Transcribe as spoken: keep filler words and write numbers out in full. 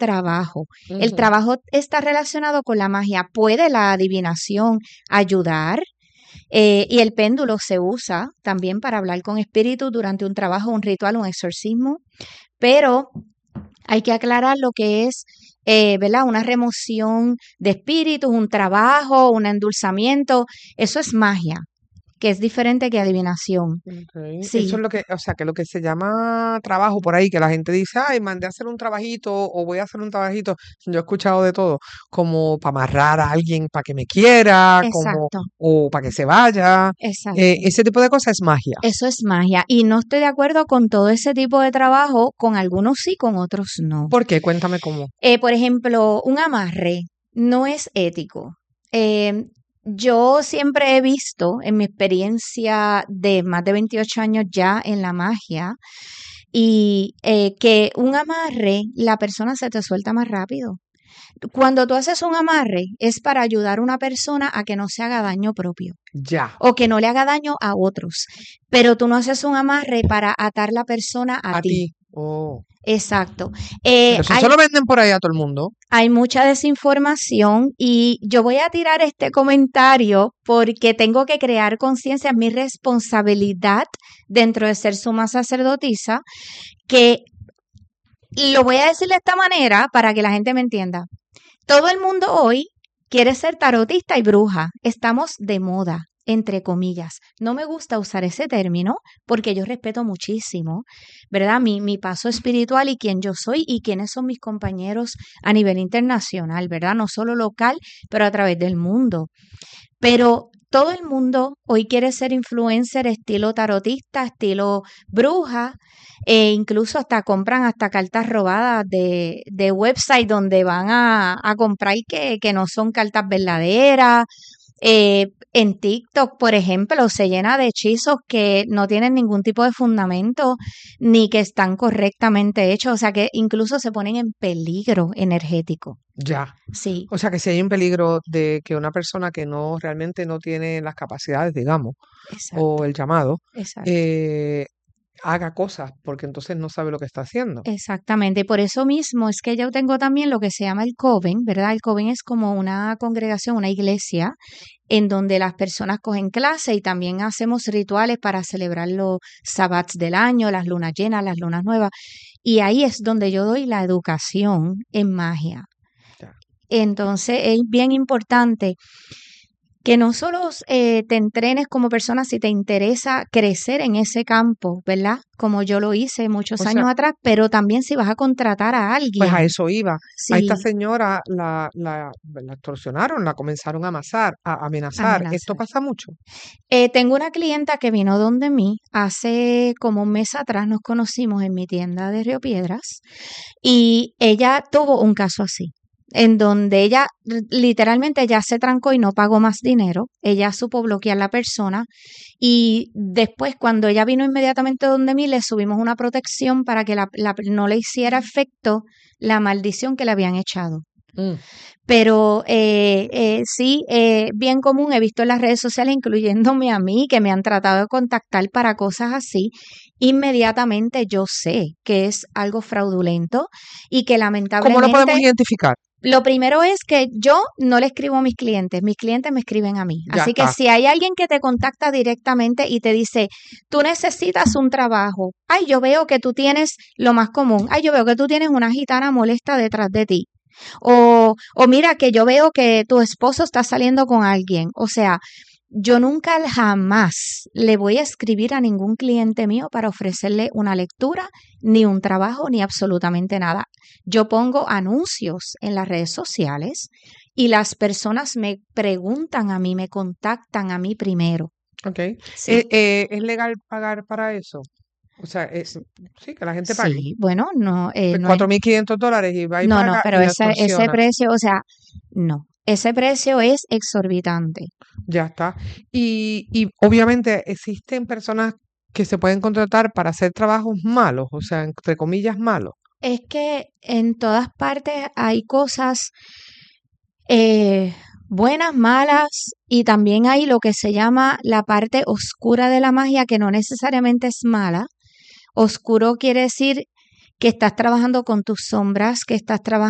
trabajo. El Ujú. trabajo está relacionado con la magia. ¿Puede la adivinación ayudar? Eh, y el péndulo se usa también para hablar con espíritus durante un trabajo, un ritual, un exorcismo, pero hay que aclarar lo que es, eh, ¿verdad? Una remoción de espíritus, un trabajo, un endulzamiento. Eso es magia, que es diferente que adivinación. Okay. Eso Sí, es lo que, o sea, que lo que se llama trabajo por ahí, que la gente dice, ay, mandé a hacer un trabajito o voy a hacer un trabajito. Yo he escuchado de todo, como para amarrar a alguien para que me quiera, como, exacto, o para que se vaya. Eh, exacto. ese tipo de cosas es magia. Eso es magia. Y no estoy de acuerdo con todo ese tipo de trabajo, con algunos sí, con otros no. ¿Por qué? Cuéntame cómo. Eh, por ejemplo, un amarre no es ético. Eh, yo siempre he visto en mi experiencia de más de veintiocho años ya en la magia y eh, que un amarre, la persona se te suelta más rápido. Cuando tú haces un amarre es para ayudar a una persona a que no se haga daño propio Ya, o que no le haga daño a otros, pero tú no haces un amarre para atar la persona a a ti. ti. Oh. Exacto. Eh, Pero eso se hay lo venden por ahí a todo el mundo. Hay mucha desinformación y yo voy a tirar este comentario porque tengo que crear conciencia, es mi responsabilidad dentro de ser suma sacerdotisa, que lo voy a decir de esta manera para que la gente me entienda. Todo el mundo hoy quiere ser tarotista y bruja. Estamos de moda, entre comillas. No me gusta usar ese término porque yo respeto muchísimo, ¿verdad? Mi, mi paso espiritual y quién yo soy y quiénes son mis compañeros a nivel internacional, ¿verdad? No solo local, pero a través del mundo. Pero todo el mundo hoy quiere ser influencer estilo tarotista, estilo bruja, e incluso hasta compran hasta cartas robadas de, de website donde van a, a comprar y que, que no son cartas verdaderas. Eh, en TikTok, por ejemplo, se llena de hechizos que no tienen ningún tipo de fundamento ni que están correctamente hechos, o sea que incluso se ponen en peligro energético. Ya. Sí, O sea que si hay un peligro de que una persona que no realmente no tiene las capacidades, digamos, o exacto, el llamado, exacto. eh, haga cosas, porque entonces no sabe lo que está haciendo. Exactamente, y por eso mismo es que yo tengo también lo que se llama el coven, ¿verdad? El coven es como una congregación, una iglesia, en donde las personas cogen clase y también hacemos rituales para celebrar los sabbats del año, las lunas llenas, las lunas nuevas, y ahí es donde yo doy la educación en magia. Ya. Entonces es bien importante que no solo eh, te entrenes como persona si te interesa crecer en ese campo, ¿verdad? Como yo lo hice O muchos sea, años atrás, pero también si vas a contratar a pues a alguien. eso iba. A esta Sí, señora la, la, la extorsionaron, la comenzaron a amasar, a amenazar. Esto amenazar. pasa mucho. Eh, tengo una clienta que vino donde mí hace como un mes atrás, nos conocimos en mi tienda de Río Piedras y ella tuvo un caso así, en donde ella r- literalmente ya se trancó y no pagó más dinero. Ella supo bloquear la persona y después cuando ella vino inmediatamente donde mí le subimos una protección para que la- la- no le hiciera efecto la maldición que le habían echado. Mm. Pero eh, eh, sí, eh, bien común, he visto en las redes sociales, incluyéndome a mí, que me han tratado de contactar para cosas así. Inmediatamente yo sé que es algo fraudulento y que ¿Cómo lo podemos lamentablemente identificar? lo primero es que yo no le escribo a mis clientes, mis clientes me escriben a mí. Ya Así que está. si hay alguien que te contacta directamente y te dice, tú necesitas un trabajo, ay, yo veo que tú tienes lo más común, ay, yo veo que tú tienes una gitana molesta detrás de ti. O, o mira que yo veo que tu esposo está saliendo con alguien. O sea, yo nunca jamás le voy a escribir a ningún cliente mío para ofrecerle una lectura, ni un trabajo, ni absolutamente nada. Yo pongo anuncios en las redes sociales y las personas me preguntan a mí, me contactan a mí primero. Ok. Eh, Sí, eh, ¿es legal pagar para eso? O sea, es, sí, que la gente pague. sí, bueno, no, eh, Pues no es, cuatro mil quinientos dólares y va y no, no, paga y pero la ese, ese extorsiona. precio, o sea, no, ese precio es exorbitante. Ya está. Y, y obviamente existen personas que se pueden contratar para hacer trabajos malos, o sea, entre comillas malos. Es que en todas partes hay cosas eh, buenas, malas, y también hay lo que se llama la parte oscura de la magia, que no necesariamente es mala. Oscuro quiere decir que estás trabajando con tus sombras, que estás trabajando